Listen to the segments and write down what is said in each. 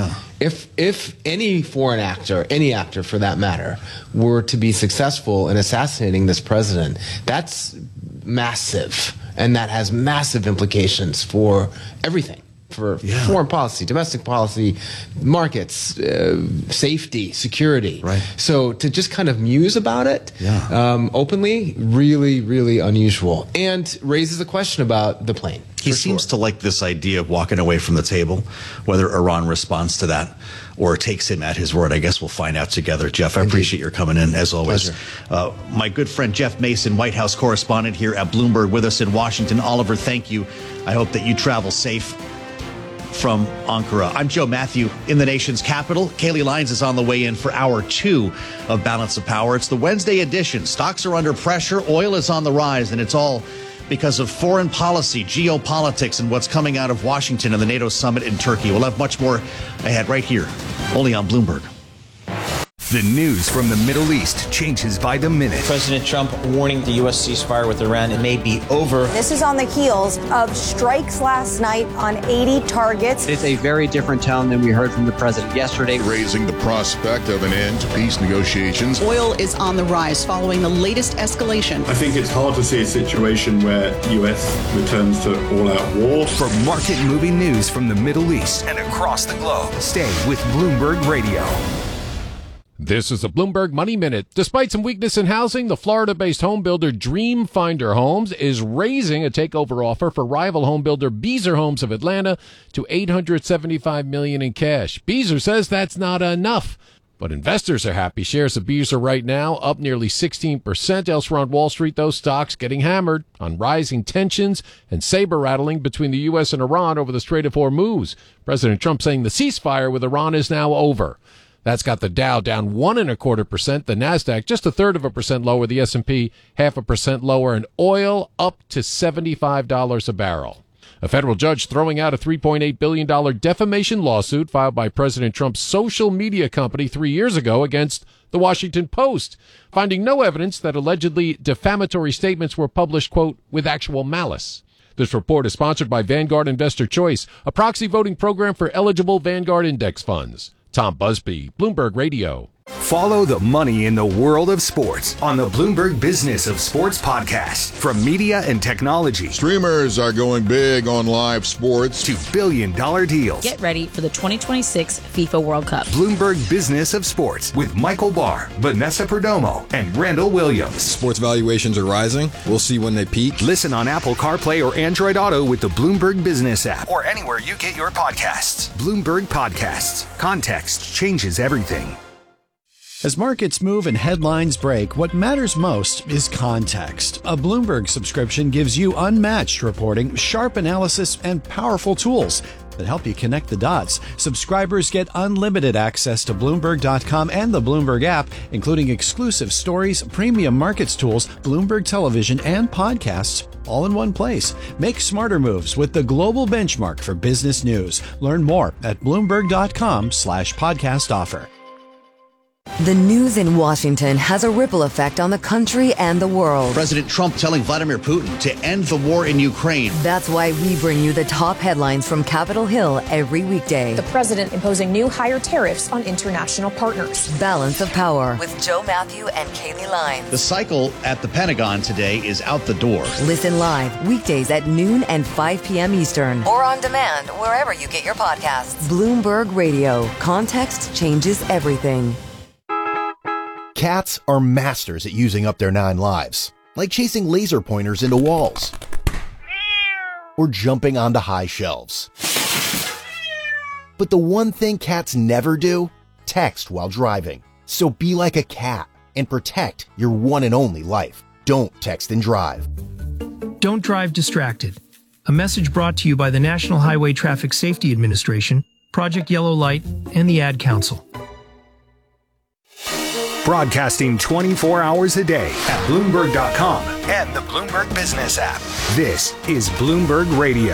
Yeah. If any foreign actor, any actor for that matter, were to be successful in assassinating this president, that's massive. And that has massive implications for everything. For foreign policy, domestic policy, markets, safety, security. Right. So to just kind of muse about it openly, really, really unusual. And raises a question about the plane. He seems to like this idea of walking away from the table. Whether Iran responds to that or takes him at his word, I guess we'll find out together. Jeff, I appreciate your coming in, as always. My good friend Jeff Mason, White House correspondent here at Bloomberg, with us in Washington. Oliver, thank you. I hope that you travel safe from Ankara. I'm Joe Matthew in the nation's capital. Kaylee Lyons is on the way in for hour 2 of Balance of Power. It's the Wednesday edition. Stocks are under pressure. Oil is on the rise, and it's all because of foreign policy, geopolitics, and what's coming out of Washington and the NATO summit in Turkey. We'll have much more ahead right here, only on Bloomberg. The news from the Middle East changes by the minute. President Trump warning the U.S. ceasefire with Iran, it may be over. This is on the heels of strikes last night on 80 targets. It's a very different tone than we heard from the president yesterday. Raising the prospect of an end to peace negotiations. Oil is on the rise following the latest escalation. I think it's hard to see a situation where U.S. returns to all-out war. For market-moving news from the Middle East and across the globe, stay with Bloomberg Radio. This is a Bloomberg Money Minute. Despite some weakness in housing, the Florida-based home builder Dream Finder Homes is raising a takeover offer for rival home builder Beazer Homes of Atlanta to $875 million in cash. Beazer says that's not enough, but investors are happy. Shares of Beazer right now up nearly 16%. Elsewhere on Wall Street, those stocks getting hammered on rising tensions and saber-rattling between the U.S. and Iran over the Strait of Hormuz. President Trump saying the ceasefire with Iran is now over. That's got the Dow down 1.25%, the Nasdaq just 0.33% lower, the S&P 0.5% lower, and oil up to $75 a barrel. A federal judge throwing out a $3.8 billion defamation lawsuit filed by President Trump's social media company 3 years ago against the Washington Post, finding no evidence that allegedly defamatory statements were published, quote, with actual malice. This report is sponsored by Vanguard Investor Choice, a proxy voting program for eligible Vanguard index funds. Tom Busby, Bloomberg Radio. Follow the money in the world of sports on the Bloomberg Business of Sports podcast. From media and technology, Streamers are going big on live sports, to billion-dollar deals. Get ready for the 2026 FIFA World Cup. Bloomberg Business of Sports with Michael Barr, Vanessa Perdomo, and Randall Williams. Sports valuations are rising. We'll see when they peak. Listen on Apple CarPlay or Android Auto with the Bloomberg Business app, or anywhere you get your podcasts. Bloomberg Podcasts. Context changes everything. As markets move and headlines break, what matters most is context. A Bloomberg subscription gives you unmatched reporting, sharp analysis, and powerful tools that help you connect the dots. Subscribers get unlimited access to Bloomberg.com and the Bloomberg app, including exclusive stories, premium markets tools, Bloomberg television, and podcasts, all in one place. Make smarter moves with the global benchmark for business news. Learn more at Bloomberg.com/podcast offer. The news in Washington has a ripple effect on the country and the world. President Trump telling Vladimir Putin to end the war in Ukraine. That's why we bring you the top headlines from Capitol Hill every weekday. The president imposing new higher tariffs on international partners. Balance of Power with Joe Matthew and Kaylee Lyons. The cycle at the Pentagon today is out the door. Listen live weekdays at noon and 5 p.m. Eastern. Or on demand wherever you get your podcasts. Bloomberg Radio. Context changes everything. Cats are masters at using up their 9 lives, like chasing laser pointers into walls or jumping onto high shelves. But the one thing cats never do, text while driving. So be like a cat and protect your one and only life. Don't text and drive. Don't drive distracted. A message brought to you by the National Highway Traffic Safety Administration, Project Yellow Light, and the Ad Council. Broadcasting 24 hours a day at Bloomberg.com and the Bloomberg Business app. This is Bloomberg Radio.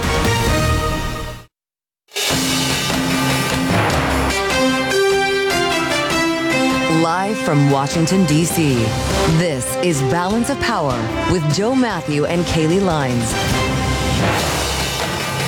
Live from Washington, D.C., this is Balance of Power with Joe Matthew and Kaylee Lyons.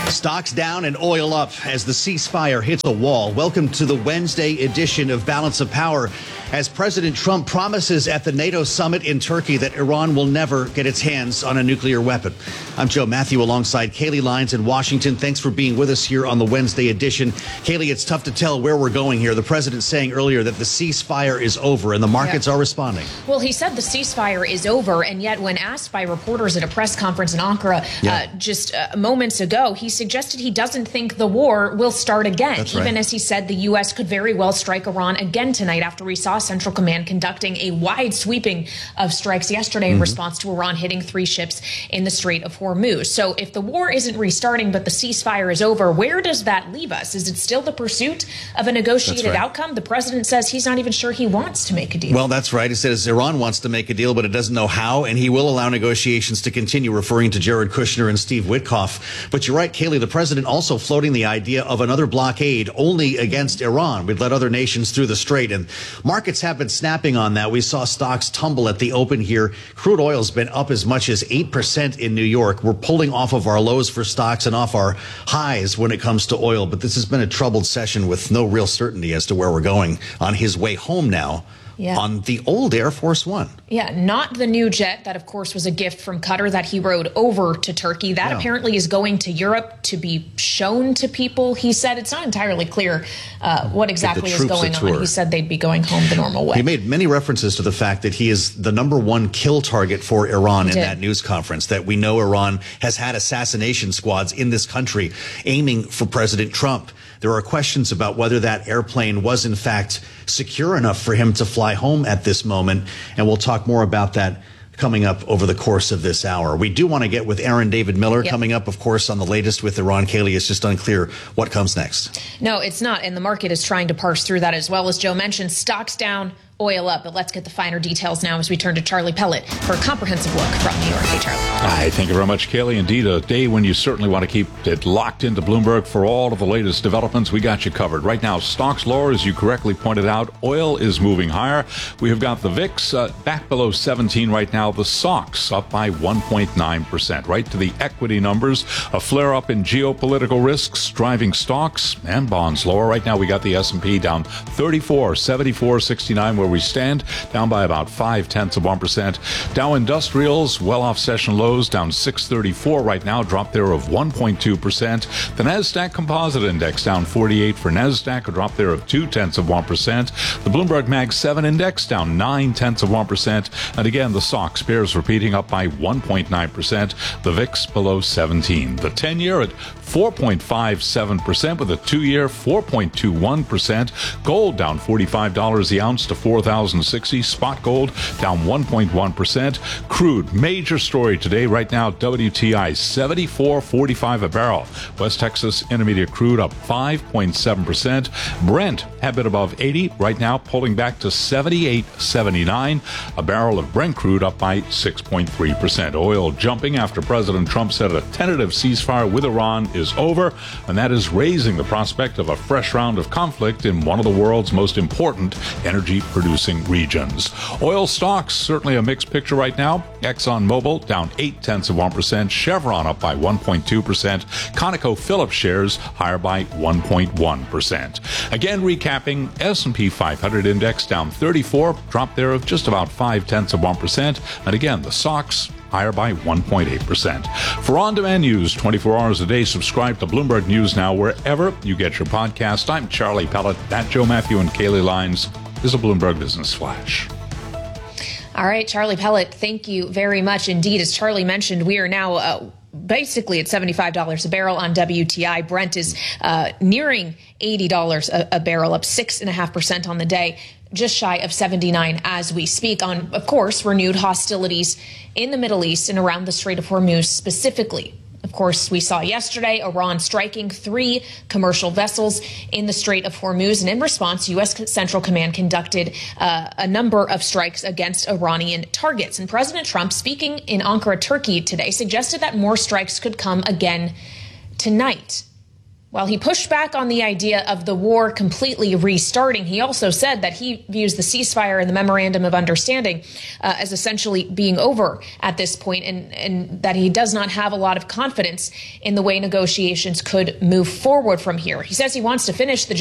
Stocks down and oil up as the ceasefire hits a wall. Welcome to the Wednesday edition of Balance of Power, as President Trump promises at the NATO summit in Turkey that Iran will never get its hands on a nuclear weapon. I'm Joe Matthew alongside Kaylee Lyons in Washington. Thanks for being with us here on the Wednesday edition. Kaylee, it's tough to tell where we're going here. The president saying earlier that the ceasefire is over and the markets are responding. Well, he said the ceasefire is over, and yet when asked by reporters at a press conference in Ankara just moments ago, he suggested he doesn't think the war will start again. That's even right. as he said the U.S. could very well strike Iran again tonight after we saw Central Command conducting a wide sweeping of strikes yesterday in response to Iran hitting 3 ships in the Strait of Hormuz. So if the war isn't restarting but the ceasefire is over, where does that leave us? Is it still the pursuit of a negotiated outcome? The president says he's not even sure he wants to make a deal. Well, that's right. He says Iran wants to make a deal, but it doesn't know how, and he will allow negotiations to continue, referring to Jared Kushner and Steve Witkoff. But you're right, Kaylee, the president also floating the idea of another blockade only against Iran. We'd let other nations through the strait, and markets have been snapping on that. We saw stocks tumble at the open here. Crude oil's been up as much as 8% in New York. We're pulling off of our lows for stocks and off our highs when it comes to oil, but this has been a troubled session with no real certainty as to where we're going on his way home now. On the old Air Force One. Yeah, not the new jet that, of course, was a gift from Qatar that he rode over to Turkey. That apparently is going to Europe to be shown to people. He said it's not entirely clear what exactly is going on. He said they'd be going home the normal way. He made many references to the fact that he is the #1 kill target for Iran in that news conference, that we know Iran has had assassination squads in this country aiming for President Trump. There are questions about whether that airplane was, in fact, secure enough for him to fly home at this moment. And we'll talk more about that coming up over the course of this hour. We do want to get with Aaron David Miller coming up, of course, on the latest with Iran. Kaylee, it's just unclear what comes next. No, it's not. And the market is trying to parse through that as well. As Joe mentioned, stocks down, oil up. But let's get the finer details now as we turn to Charlie Pellet for a comprehensive look from New York. Hey, Charlie. Hi, thank you very much, Kaylee. Indeed, a day when you certainly want to keep it locked into Bloomberg for all of the latest developments. We got you covered. Right now, stocks lower, as you correctly pointed out. Oil is moving higher. We have got the VIX back below 17 right now. The SOX up by 1.9%. Right to the equity numbers. A flare-up in geopolitical risks driving stocks and bonds lower. Right now, we got the S&P down 34, 74.69 where we stand, down by about 0.5%. Dow Industrials, well off session lows, down 634 right now, drop there of 1.2%. The NASDAQ Composite Index down 48 for NASDAQ, a drop there of 0.2%. The Bloomberg Mag 7 Index down 0.9%. And again, the SOX bears repeating, up by 1.9%. The VIX below 17. The 10-year at 4.57% with a 2-year 4.21%. Gold down $45 the ounce to $4,060. Spot gold down 1.1%. Crude, major story today. Right now, WTI $74.45 a barrel. West Texas Intermediate crude up 5.7%. Brent a bit above 80 right now, pulling back to 78.79. A barrel of Brent crude up by 6.3%. Oil jumping after President Trump said a tentative ceasefire with Iran is over, and that is raising the prospect of a fresh round of conflict in one of the world's most important energy-producing regions. Oil stocks, certainly a mixed picture right now. ExxonMobil down 0.8%. Chevron up by 1.2%. ConocoPhillips shares higher by 1.1%. Again, recapping, S&P 500 index down 34, drop there of just about 0.5%. And again, the SOX higher by 1.8%. For on-demand news 24 hours a day, subscribe to Bloomberg News Now wherever you get your podcast. I'm Charlie Pellet. That Joe Matthew and Kaylee Lyons is a Bloomberg Business Flash. All right, Charlie Pellet, thank you very much indeed. As Charlie mentioned, we are now basically at $75 a barrel on WTI. Brent is nearing $80 a barrel, up 6.5% on the day, just shy of 79 as we speak, on, of course, renewed hostilities in the Middle East and around the Strait of Hormuz specifically. Of course, we saw yesterday Iran striking 3 commercial vessels in the Strait of Hormuz. And in response, U.S. Central Command conducted a number of strikes against Iranian targets. And President Trump, speaking in Ankara, Turkey today, suggested that more strikes could come again tonight. While he pushed back on the idea of the war completely restarting, he also said that he views the ceasefire and the memorandum of understanding as essentially being over at this point, and that he does not have a lot of confidence in the way negotiations could move forward from here. He says he wants to finish the